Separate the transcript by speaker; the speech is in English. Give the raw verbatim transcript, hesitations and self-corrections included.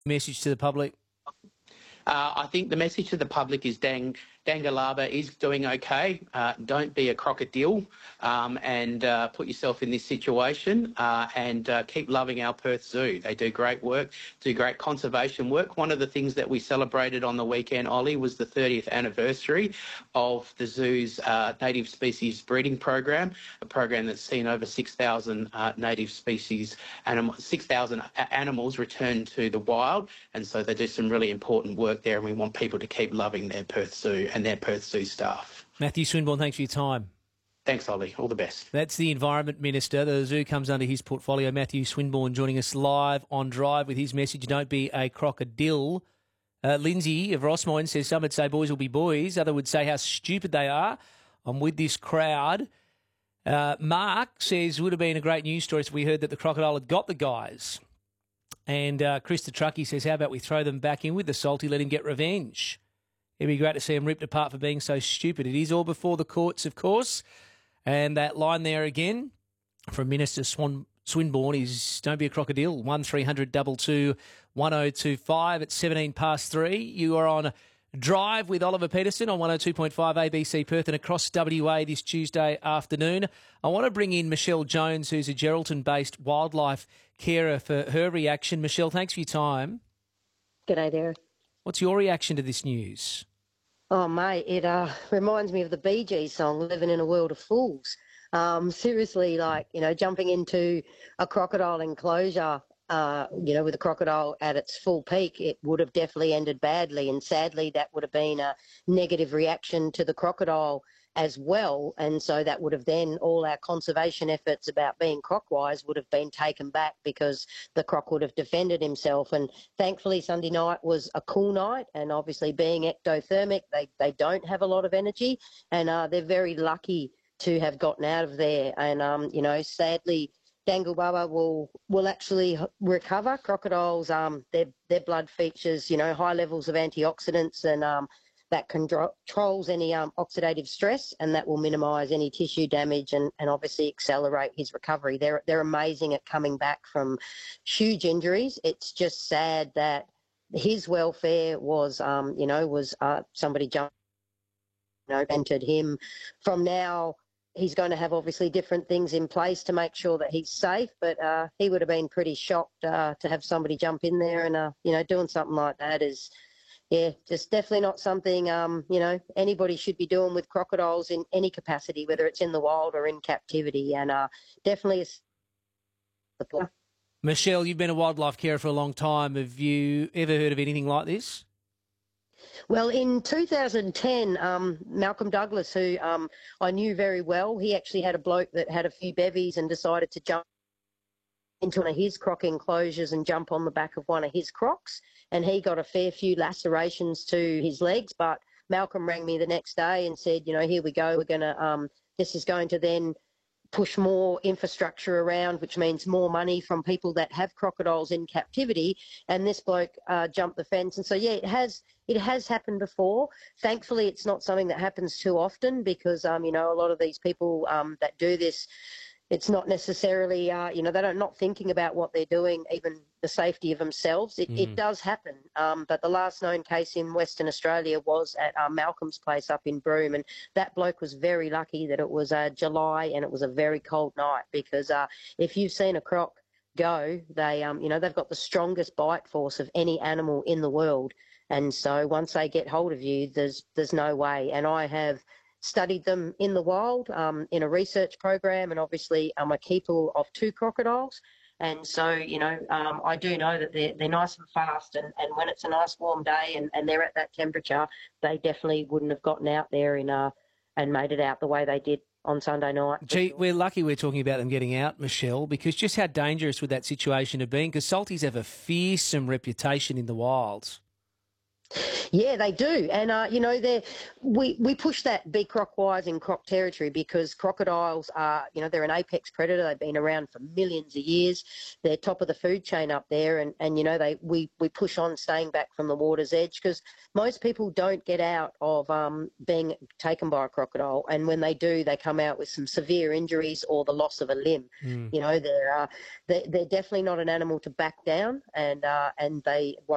Speaker 1: Message to the public?
Speaker 2: Uh, I think the message to the public is Dang, Dangalaba is doing okay. Uh, don't be a crocodile um, and uh, put yourself in this situation uh, and uh, keep loving our Perth Zoo. They do great work, do great conservation work. One of the things that we celebrated on the weekend, Ollie, was the thirtieth anniversary of the zoo's uh, native species breeding program, a program that's seen over six thousand uh, native species, anim- six thousand animals returned to the wild. And so they do some really important work there, and we want people to keep loving their Perth Zoo and their Perth Zoo staff.
Speaker 1: Matthew Swinburne, thanks for your time.
Speaker 2: Thanks, Ollie. All the best.
Speaker 1: That's the Environment Minister. The zoo comes under his portfolio. Matthew Swinburne joining us live on Drive with his message, don't be a crocodile. Uh, Lindsay of Rossmoyne says some would say boys will be boys. Others would say how stupid they are. I'm with this crowd. Uh, Mark says would have been a great news story if we heard that the crocodile had got the guys. And uh, Chris the Truckie says, how about we throw them back in with the salty, let him get revenge. It'd be great to see him ripped apart for being so stupid. It is all before the courts, of course. And that line there again from Minister Swan, Swinburne is don't be a crocodile. one three hundred two two one oh two five at seventeen past three. You are on Drive with Oliver Peterson on one oh two point five A B C Perth and across W A this Tuesday afternoon. I want to bring in Michelle Jones, who's a Geraldton-based wildlife carer, for her reaction. Michelle, thanks for your time.
Speaker 3: G'day there.
Speaker 1: What's your reaction to this news?
Speaker 3: Oh, mate, it uh, reminds me of the Bee Gees song, Living in a World of Fools. Um, seriously, like, you know, jumping into a crocodile enclosure, uh, you know, with a crocodile at its full peak, it would have definitely ended badly. And sadly, that would have been a negative reaction to the crocodile as well. And so that would have then, all our conservation efforts about being croc-wise would have been taken back because the croc would have defended himself. And thankfully, Sunday night was a cool night. And obviously being ectothermic, they, they don't have a lot of energy. And uh, they're very lucky to have gotten out of there. And, um, you know, sadly, Dangalaba will will actually recover. Crocodiles, um, their, their blood features, you know, high levels of antioxidants and um, that controls any um, oxidative stress, and that will minimise any tissue damage and, and obviously accelerate his recovery. They're they're amazing at coming back from huge injuries. It's just sad that his welfare was, um, you know, was uh, somebody jumped, you know, entered him. From now, he's going to have obviously different things in place to make sure that he's safe, but uh, he would have been pretty shocked uh, to have somebody jump in there and, uh, you know, doing something like that is, yeah, just definitely not something, um, you know, anybody should be doing with crocodiles in any capacity, whether it's in the wild or in captivity. And uh, definitely a...
Speaker 1: Michelle, you've been a wildlife carer for a long time. Have you ever heard of anything like this?
Speaker 3: Well, in two thousand ten, um, Malcolm Douglas, who um, I knew very well, he actually had a bloke that had a few bevies and decided to jump into one of his croc enclosures and jump on the back of one of his crocs, and he got a fair few lacerations to his legs. But Malcolm rang me the next day and said, you know, here we go, we're going to, um, this is going to then push more infrastructure around, which means more money from people that have crocodiles in captivity. And this bloke uh, jumped the fence. And so, yeah, it has it has happened before. Thankfully, it's not something that happens too often because, um, you know, a lot of these people um, that do this, it's not necessarily, uh, you know, they're not thinking about what they're doing, even the safety of themselves. It, mm. it does happen. Um, but the last known case in Western Australia was at uh, Malcolm's place up in Broome. And that bloke was very lucky that it was uh, July and it was a very cold night because uh, if you've seen a croc go, they, um, you know, they've got the strongest bite force of any animal in the world. And so once they get hold of you, there's there's no way. And I have studied them in the wild um, in a research program, and obviously I'm a keeper of two crocodiles. And so, you know, um, I do know that they're, they're nice and fast, and, and when it's a nice warm day and, and they're at that temperature, they definitely wouldn't have gotten out there in uh, and made it out the way they did on Sunday night.
Speaker 1: Gee,
Speaker 3: sure.
Speaker 1: We're lucky we're talking about them getting out, Michelle, because just how dangerous would that situation have been? Because salties have a fearsome reputation in the wilds.
Speaker 3: Yeah, they do. And, uh, you know, we, we push that be croc-wise in croc territory because crocodiles are, you know, they're an apex predator. They've been around for millions of years. They're top of the food chain up there. And, and you know, they we, we push on staying back from the water's edge because most people don't get out of um, being taken by a crocodile. And when they do, they come out with some severe injuries or the loss of a limb. Mm. You know, they're, uh, they're, they're definitely not an animal to back down, and, uh, and they